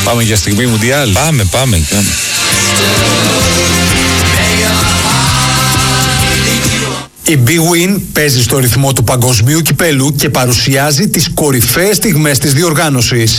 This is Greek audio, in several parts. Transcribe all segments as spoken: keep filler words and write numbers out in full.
Πάμε για στιγμή Μουντιάλ. Πάμε, πάμε, πάμε. Η Big Win παίζει στο ρυθμό του παγκοσμίου κυπέλου και παρουσιάζει τις κορυφαίες στιγμές της διοργάνωσης.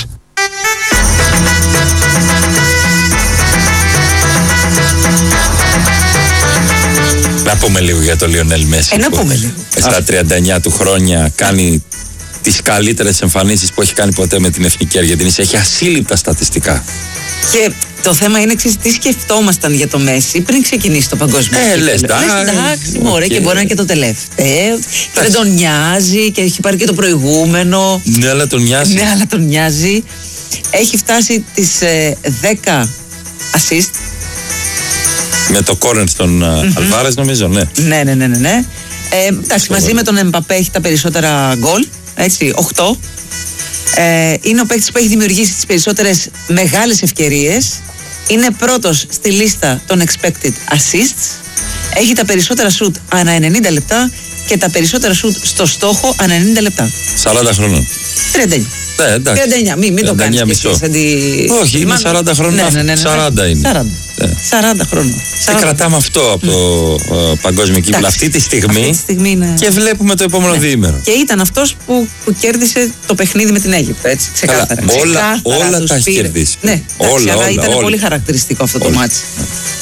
Να πούμε λίγο για το Λιονέλ Μέση. Ε, να πούμε λίγο. Στα τριάντα εννιά του χρόνια κάνει τις καλύτερες εμφανίσεις που έχει κάνει ποτέ με την Εθνική Αργεντινής. Έχει ασύλληπτα στατιστικά. Και το θέμα είναι εξής, τι σκεφτόμασταν για το Μέση πριν ξεκινήσει το παγκόσμιο. Ε, λες, εντάξει, μωρέ, και μπορεί να είναι και το τελευταίο. Και δεν τον νοιάζει και έχει πάρει και το προηγούμενο. Ναι, αλλά τον νοιάζει. Ναι, αλλά τον νοιάζει. Έχει φτάσει τις ε, δέκα assist. Με το κόρνερ στον mm-hmm. Αλβάρες, νομίζω, ναι. Ναι, ναι, ναι, ναι. ναι. Ε, εντάξει, μαζί με τον Εμπαπέ έχει τα περισσότερα γκολ. Έτσι, οκτώ. Ε, είναι ο παίκτης που έχει δημιουργήσει τις περισσότερες μεγάλες ευκαιρίες. Είναι πρώτος στη λίστα των expected assists. Έχει τα περισσότερα shoot ανά ενενήντα λεπτά και τα περισσότερα shoot στο στόχο ανά ενενήντα λεπτά. σαράντα χρόνων. τριάντα εννιά. Ναι, εντάξει. τριάντα εννιά, μην, μην το κάνεις και εσύ σαν τη... Όχι, είναι σαράντα χρόνων. Ναι, ναι, ναι, ναι. σαράντα είναι. σαράντα. Ναι. σαράντα χρόνων. Και κρατάμε αυτό από το uh, παγκόσμιο κύπελλο αυτή τη στιγμή, αυτή τη στιγμή είναι... και βλέπουμε το επόμενο ναι. διήμερο. Και ήταν αυτός που, που κέρδισε το παιχνίδι με την Αίγυπτο, έτσι, ξεκάθαρα. Καλά, όλα, ξεκάθαρα όλα τα έχει κερδίσει. Ναι, όλα, εντάξει, όλα, αλλά ήταν όλα. πολύ χαρακτηριστικό αυτό όλα. το μάτς. Ναι.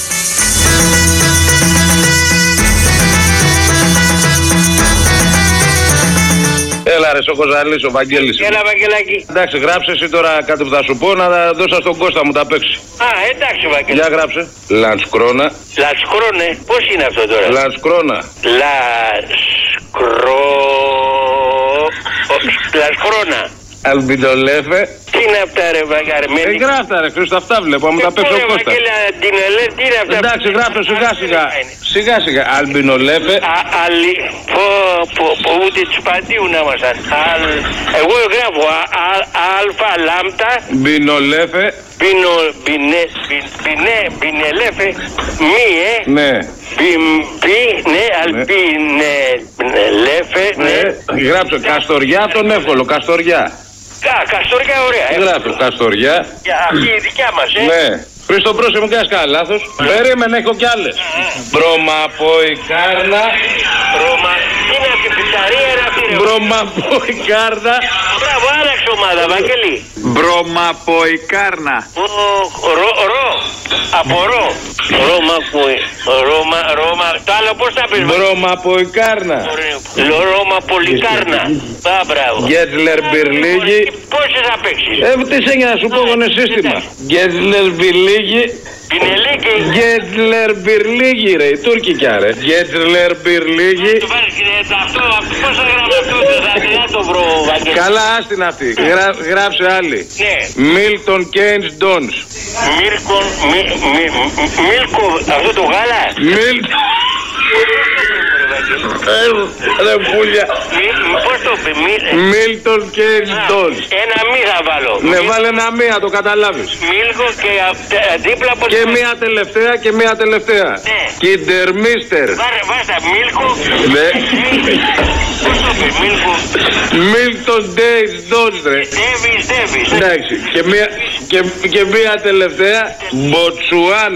Έλα ρε Σοκοζαλής, ο Βαγγέλης. Έλα Βαγγελάκη. Εντάξει, γράψε εσύ τώρα κάτι που θα σου πω, να δώσω στον Κώστα μου τα παίξει. Α, εντάξει Βαγγέλη. Για γράψε. Λανσκρόνα. Λανσκρόνε, πώς είναι αυτό τώρα? Λανσκρόνα. Λανσκρό... Λανσκρόνα. Αλμπιντολέφε. Τι είναι αυτά ρε Βαγγέλη? Ε, γράφτα ρε Χρήστο, αυτά βλέπω, μου τα παίξει ο Κώστα. Τι είναι αυτά? Εντάξει, γράφτε σιγά σιγά. Σιγά σιγά. Αλμπινολέφε. Αλλη... Πω, πω, πω, ούτε τους παντίου να ήμασταν. Εγώ γράφω αλφα λάμπτα. Μπινολέφε. Μπινο... Μπινε... Μπινε... Μπινελέφε. Μη, ε. Ναι. Μπι... Ναι, αλμπινελέφε. Ναι. Γράψε Καστοριά τον εύκολο, Καστοριά. Α, Καστοριά, ωραία. Γράφε Καστοριά. Αυτή η δικιά μας, ε. Ναι. Χρήστο πρόσεχε, μου κάνεις κανένα λάθος. Περίμενε, έχω κι άλλες. Μπρομαποϊκάρνα. Ρώμα. Είναι αυτή η πιτσαρία, είναι αυτή ρε. Μπρομαποϊκάρνα. Μπράβο, άλλαξε ομάδα, Βαγγέλη. Μπρομαποϊκάρνα. Ρο, ρο. Από ρο. Ρώμα, Ρώμα, Ρώμα. Το άλλο πώς θα πεις? Μπρομαποϊκάρνα. Ρώμα πολυκάρνα. Α, μπράβο. Γκέτλερ Μπιρλίγη. Πόσες θα παίξεις? Ε, τι σε να σου πω, είναι σύστημα. Γκέτλερ Μπιρλίγη. Πινελίκη. Γκέτλερ Μπιρλίγη ρε, η Τούρκικια ρε. Γκέτλερ Μπιρλίγη. Του βάλεις αυτό, πώς θα γράψω αυτό, θα το βρω, Βαγγέλη. Καλά, άστην αυτή. Γρά, γράψε άλλη. Ναι. Μίλτον Κέινς Ντόνς. Μίλκον, Μίλκο, αυτό το γάλα. Μίλτον. Ρε πουλια. Πώς το πει? Μίλτον Κέινς Ντόνς. Ένα μη θα βάλω. Ναι, βάλε ένα μία, το καταλάβεις. Μίλκο και δίπλα πως... Και μία τελευταία και μία τελευταία. Ναι. Κιντερμίστερ. Βάστα, Μίλκο. Ναι. Πώς το πει? Μίλκο. Μίλτον Κέινς Ντόνς ρε. Ντέβις, Ντέβις. Εντάξει. Και μία, και, και μία τελευταία. Μποτσουάν.